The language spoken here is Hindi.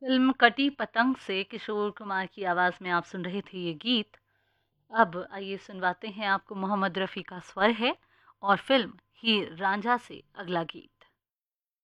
फ़िल्म कटी पतंग से किशोर कुमार की आवाज़ में आप सुन रहे थे ये गीत। अब आइए सुनवाते हैं आपको मोहम्मद रफ़ी का स्वर है और फ़िल्म हीर रांझा से अगला गीत।